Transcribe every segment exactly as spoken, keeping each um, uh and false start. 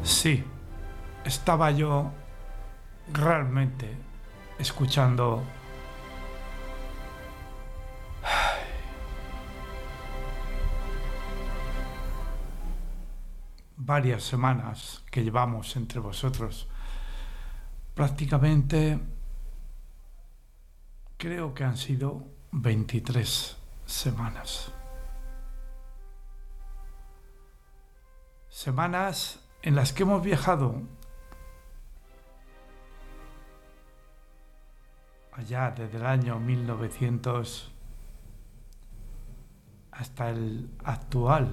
Sí, estaba yo realmente escuchando varias semanas que llevamos entre vosotros. Prácticamente creo que han sido veintitrés semanas. Semanas en las que hemos viajado allá desde el año mil novecientos hasta el actual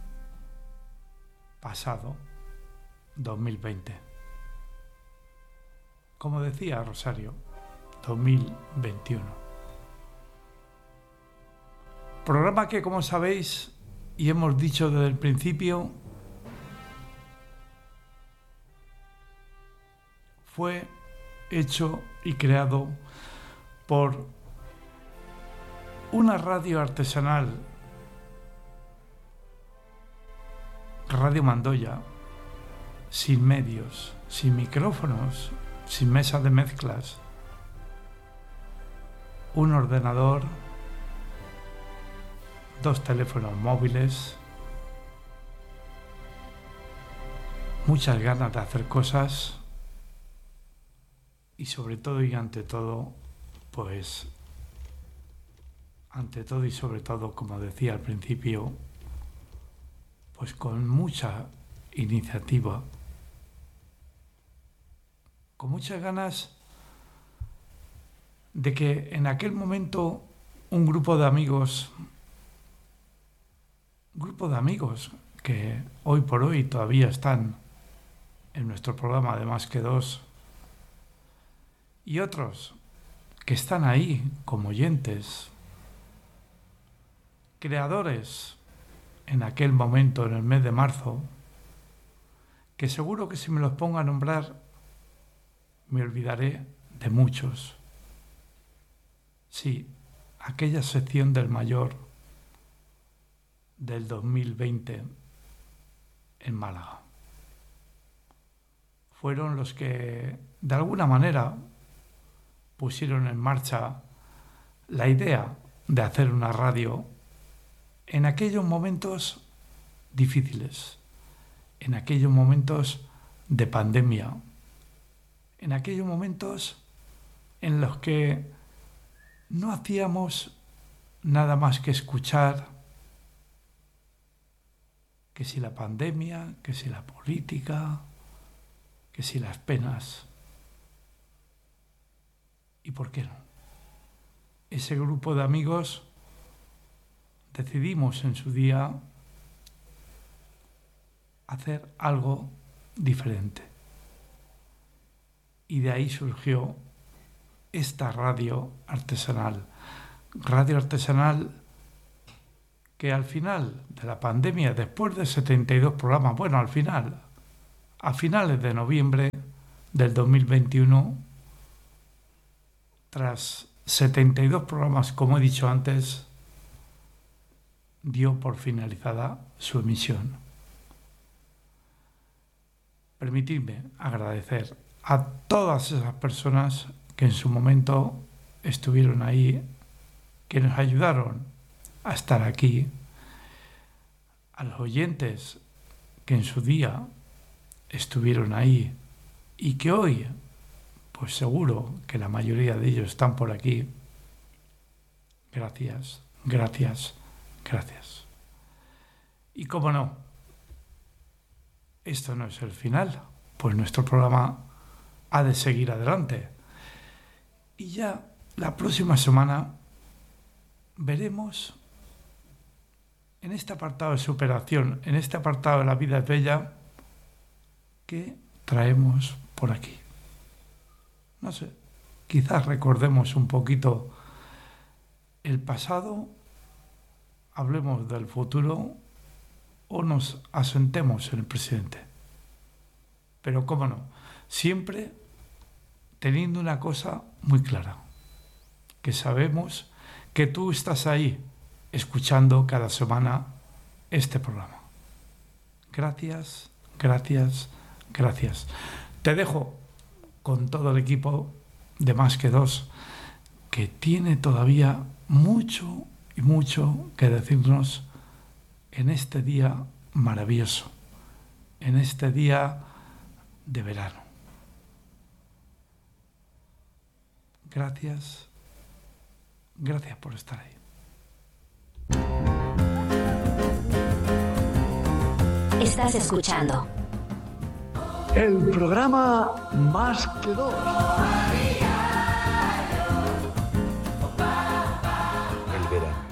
pasado dos mil veinte. Como decía Rosario, dos mil veintiuno. Programa que, como sabéis y hemos dicho desde el principio, fue hecho y creado por una radio artesanal, Radio Mandoya, sin medios, sin micrófonos, sin mesa de mezclas, un ordenador, dos teléfonos móviles, muchas ganas de hacer cosas y sobre todo y ante todo, pues, ante todo y sobre todo, como decía al principio, pues con mucha iniciativa, con muchas ganas de que en aquel momento un grupo de amigos, un grupo de amigos que hoy por hoy todavía están en nuestro programa de Más que Dos, y otros que están ahí como oyentes, creadores en aquel momento, en el mes de marzo, que seguro que si me los pongo a nombrar me olvidaré de muchos. Sí, aquella sección del mayor del dos mil veinte en Málaga. Fueron los que, de alguna manera, pusieron en marcha la idea de hacer una radio en aquellos momentos difíciles, en aquellos momentos de pandemia, en aquellos momentos en los que no hacíamos nada más que escuchar que si la pandemia, que si la política, que si las penas. ¿Y por qué no? Ese grupo de amigos decidimos en su día hacer algo diferente. Y de ahí surgió esta radio artesanal. Radio artesanal que al final de la pandemia, después de setenta y dos programas, bueno, al final, a finales de noviembre del dos mil veintiuno, tras setenta y dos programas, como he dicho antes, dio por finalizada su emisión. Permitidme agradecer a todas esas personas que en su momento estuvieron ahí, que nos ayudaron a estar aquí, a los oyentes que en su día estuvieron ahí y que hoy, pues seguro que la mayoría de ellos están por aquí. Gracias, gracias, gracias. Y cómo no, esto no es el final, pues nuestro programa ha de seguir adelante. Y ya la próxima semana veremos en este apartado de superación, en este apartado de La vida es bella, qué traemos por aquí. No sé, quizás recordemos un poquito el pasado, hablemos del futuro o nos asentemos en el presente. Pero cómo no, siempre teniendo una cosa muy clara, que sabemos que tú estás ahí escuchando cada semana este programa. Gracias, gracias, Gracias. Te dejo con todo el equipo de Más que Dos, que tiene todavía mucho y mucho que decirnos en este día maravilloso, en este día de verano. Gracias, gracias por estar ahí. Estás escuchando el programa Más que Dos. El verano.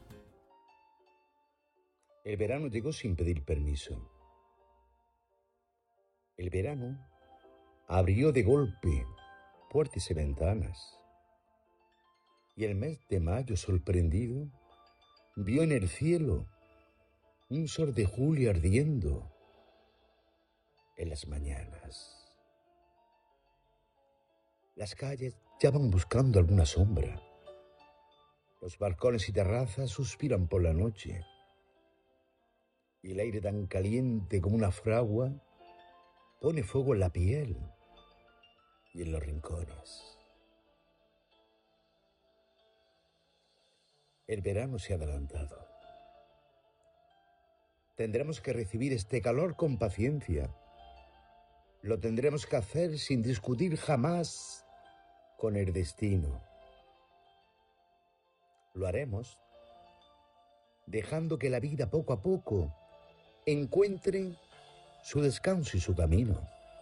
El verano llegó sin pedir permiso. El verano abrió de golpe puertas y ventanas. Y el mes de mayo, sorprendido, vio en el cielo un sol de julio ardiendo en las mañanas. Las calles ya van buscando alguna sombra. Los balcones y terrazas suspiran por la noche. Y el aire tan caliente como una fragua pone fuego en la piel y en los rincones. El verano se ha adelantado. Tendremos que recibir este calor con paciencia. Lo tendremos que hacer sin discutir jamás con el destino. Lo haremos dejando que la vida poco a poco encuentre su descanso y su camino.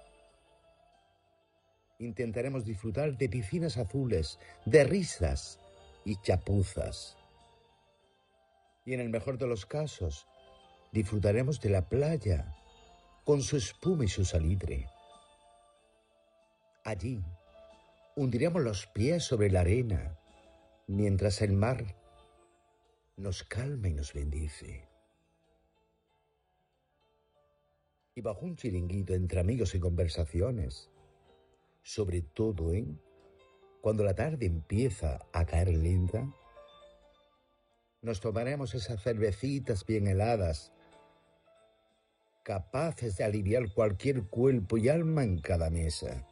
Intentaremos disfrutar de piscinas azules, de risas y chapuzas. Y en el mejor de los casos, disfrutaremos de la playa con su espuma y su salitre. Allí hundiremos los pies sobre la arena mientras el mar nos calma y nos bendice. Y bajo un chiringuito entre amigos y conversaciones, sobre todo, ¿eh? Cuando la tarde empieza a caer lenta, nos tomaremos esas cervecitas bien heladas, capaces de aliviar cualquier cuerpo y alma en cada mesa.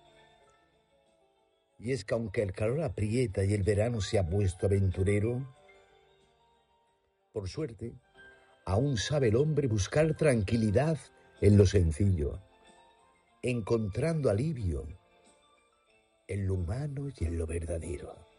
Y es que aunque el calor aprieta y el verano se ha puesto aventurero, por suerte, aún sabe el hombre buscar tranquilidad en lo sencillo, encontrando alivio en lo humano y en lo verdadero.